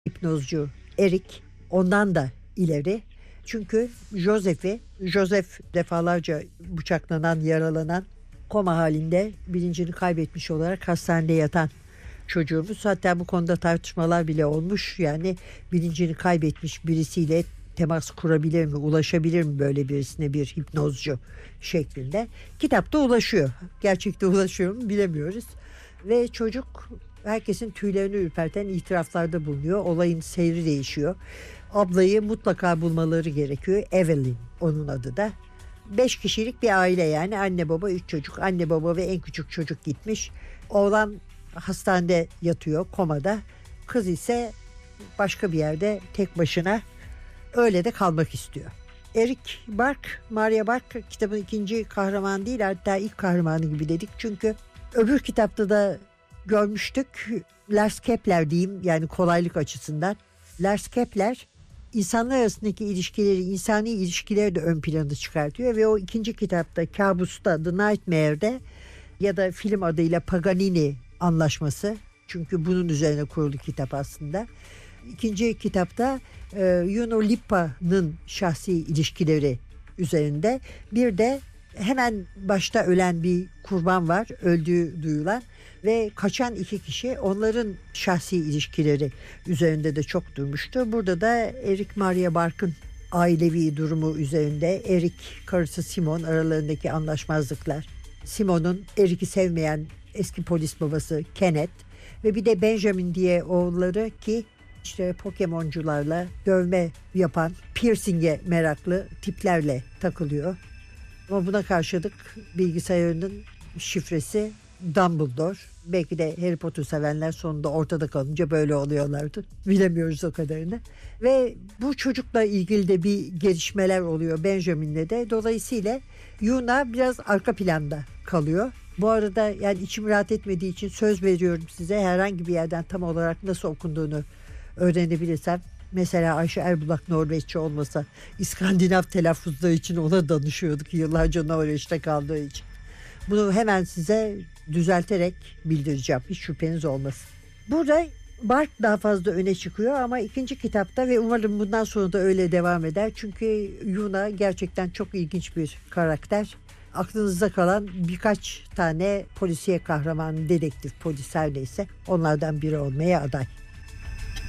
hipnozcu Erik ondan da ileri. Çünkü Joseph defalarca bıçaklanan, yaralanan, koma halinde bilincini kaybetmiş olarak hastanede yatan çocuğumuz. Hatta bu konuda tartışmalar bile olmuş. Yani bilincini kaybetmiş birisiyle temas kurabilir mi, ulaşabilir mi böyle birisine bir hipnozcu şeklinde. Kitapta ulaşıyor. Gerçekte ulaşıyor mu bilemiyoruz. Ve çocuk herkesin tüylerini ürperten itiraflarda bulunuyor. Olayın seyri değişiyor. Ablayı mutlaka bulmaları gerekiyor. Evelyn onun adı da. 5 kişilik bir aile, yani anne baba 3 çocuk. Anne baba ve en küçük çocuk gitmiş. Oğlan hastanede yatıyor, komada. Kız ise başka bir yerde tek başına öyle de kalmak istiyor. Maria Bark kitabın ikinci kahramanı değil, hatta ilk kahramanı gibi dedik. Çünkü öbür kitapta da görmüştük. Lars Kepler diyeyim, yani kolaylık açısından. Lars Kepler insanlar arasındaki ilişkileri, insani ilişkileri de ön plana çıkartıyor ve o ikinci kitapta, Kabus'ta, The Nightmare'de ya da film adıyla Paganini Anlaşması, çünkü bunun üzerine kurulu kitap aslında. İkinci kitapta Juno Lippa'nın şahsi ilişkileri üzerinde. Bir de hemen başta ölen bir kurban var, öldüğü duyulan ve kaçan 2 kişi, onların şahsi ilişkileri üzerinde de çok durmuştu. Burada da Erik Maria Bark'ın ailevi durumu üzerinde, Erik karısı Simon aralarındaki anlaşmazlıklar, Simon'un Erik'i sevmeyen eski polis babası Kenneth ve bir de Benjamin diye oğulları ki işte Pokemoncularla dövme yapan, piercing'e meraklı tiplerle takılıyor. Ama buna karşılık bilgisayarının şifresi Dumbledore. Belki de Harry Potter sevenler sonunda ortada kalınca böyle oluyorlardı. Bilemiyoruz o kadarını. Ve bu çocukla ilgili de bir gelişmeler oluyor Benjamin'le de. Dolayısıyla Yuna biraz arka planda kalıyor. Bu arada yani içim rahat etmediği için söz veriyorum size, herhangi bir yerden tam olarak nasıl okunduğunu öğrenebilirsem, mesela Ayşe Erbulak Norveççe olmasa İskandinav telaffuzları için ona danışıyorduk yıllarca Norveç'te kaldığı için. Bunu hemen size düzelterek bildireceğim, hiç şüpheniz olmasın. Burada Bart daha fazla öne çıkıyor ama ikinci kitapta ve umarım bundan sonra da öyle devam eder. Çünkü Yuna gerçekten çok ilginç bir karakter. Aklınızda kalan birkaç tane polisiye kahraman, dedektif, polis her neyse onlardan biri olmaya aday.